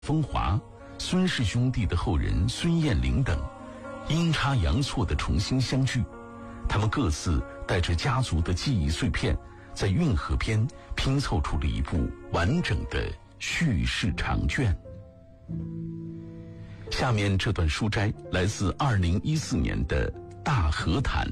风华、孙氏兄弟的后人孙彦龄等，阴差阳错地重新相聚。他们各自带着家族的记忆碎片，在运河边拼凑出了一部完整的叙事长卷。下面这段书摘来自2014年的《大河谈》。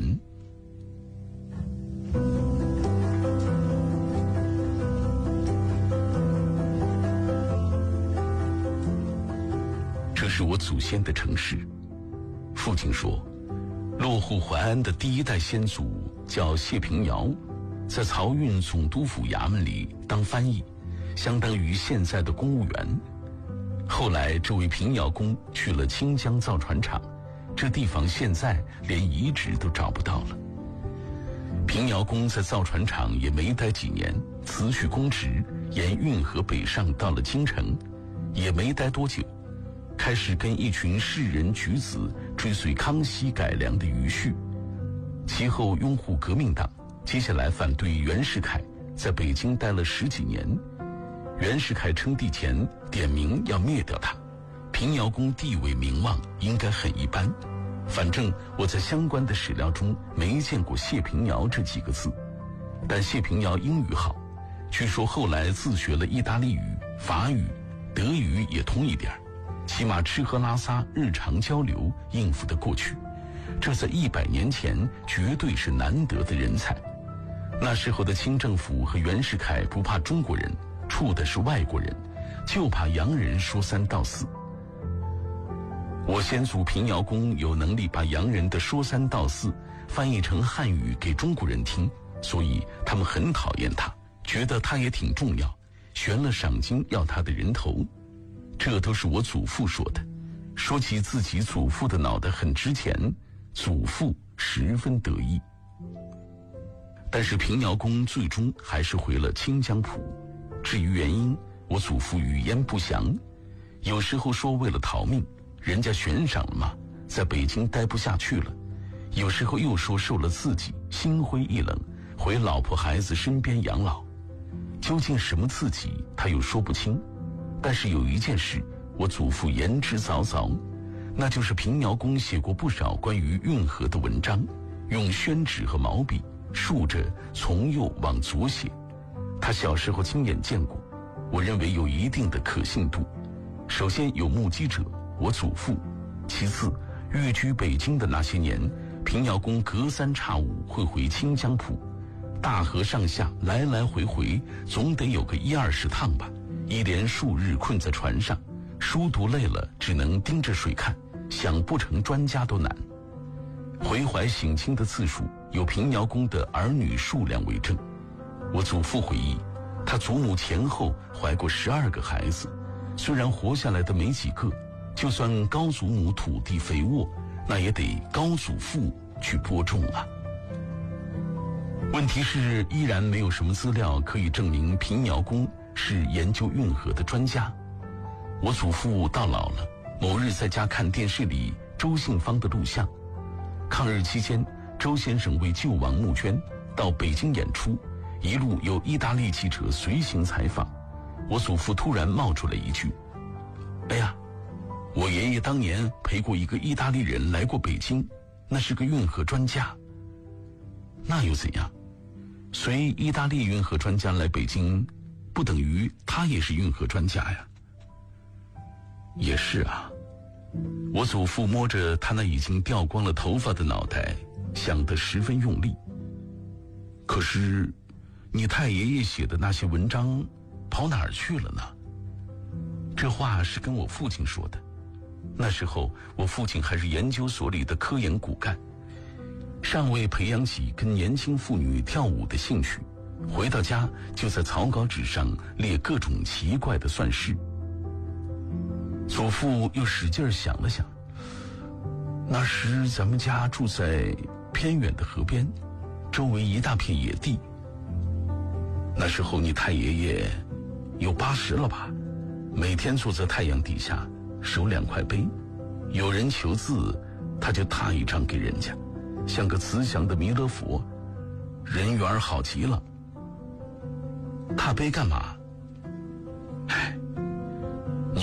这是我祖先的城市。父亲说，落户淮安的第一代先祖叫谢平遥，在漕运总督府衙门里当翻译，相当于现在的公务员。后来这位平遥公去了清江造船厂，这地方现在连遗址都找不到了。平遥公在造船厂也没待几年，辞去公职，沿运河北上到了京城，也没待多久，开始跟一群士人举子追随康熙改良的余绪，其后拥护革命党，接下来反对袁世凯，在北京待了10几年。袁世凯称帝前点名要灭掉他，平遥公地位名望应该很一般，反正我在相关的史料中没见过谢平遥这几个字。但谢平遥英语好，据说后来自学了意大利语、法语、德语也通一点，起码吃喝拉撒日常交流应付得过去，这在100年前绝对是难得的人才。那时候的清政府和袁世凯不怕中国人，处的是外国人，就怕洋人说3道4。我先祖平遥公有能力把洋人的说3道4翻译成汉语给中国人听，所以他们很讨厌他，觉得他也挺重要，悬了赏金要他的人头。这都是我祖父说的，说起自己祖父的脑袋很值钱，祖父十分得意。但是平遥公最终还是回了清江浦，至于原因，我祖父语焉不详，有时候说为了逃命，人家悬赏了嘛，在北京待不下去了，有时候又说受了刺激，心灰意冷，回老婆孩子身边养老。究竟什么刺激他又说不清，但是有一件事我祖父言之凿凿，那就是平遥公写过不少关于运河的文章，用宣纸和毛笔竖着从右往左写，他小时候亲眼见过，我认为有一定的可信度。首先有目击者，我祖父；其次，寓居北京的那些年，平遥公隔3差5会回清江浦，大河上下来来回回，总得有个1-20趟吧。一连数日困在船上，书读累了，只能盯着水看，想不成专家都难。回淮省亲的次数有平遥公的儿女数量为证。我祖父回忆，他祖母前后怀过12个孩子，虽然活下来的没几个，就算高祖母土地肥沃，那也得高祖父去播种啊。问题是依然没有什么资料可以证明平遥公是研究运河的专家。我祖父到老了，某日在家看电视里周信芳的录像，抗日期间周先生为救亡募捐到北京演出，一路有意大利记者随行采访，我祖父突然冒出来一句，哎呀，我爷爷当年陪过一个意大利人来过北京，那是个运河专家。那又怎样？随意大利运河专家来北京，不等于他也是运河专家呀？也是啊。我祖父摸着他那已经掉光了头发的脑袋，想得十分用力。可是你太爷爷写的那些文章跑哪儿去了呢？这话是跟我父亲说的。那时候我父亲还是研究所里的科研骨干，尚未培养起跟年轻妇女跳舞的兴趣，回到家就在草稿纸上列各种奇怪的算式。祖父又使劲想了想，那时咱们家住在偏远的河边，周围一大片野地。那时候你太爷爷有80了吧，每天坐在太阳底下手2块碑，有人求字他就拓一张给人家，像个慈祥的弥勒佛，人缘好极了。踏碑干嘛？你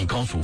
告诉